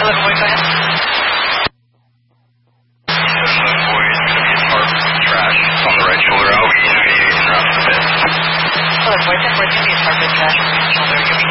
11 boy, go ahead. 11 boy, it's going to be a tarp trash on the right shoulder. I'll be 88 and around a bit. 11 boy, 10 boy, it's going to be a tarp with trash on the shoulder. Give me